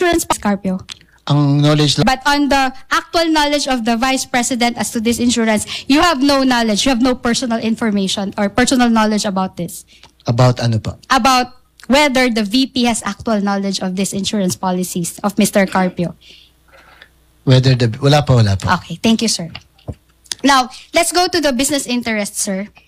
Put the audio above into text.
insurance Scarpio. Ang knowledge lang But on the actual knowledge of the Vice President as to this insurance, you have no knowledge. You have no personal information or personal knowledge about this. about ano po? About whether the VP has actual knowledge of these insurance policies of Mr. Carpio. Whether the... Wala po. Okay, thank you, sir. Now, let's go to the business interest, sir.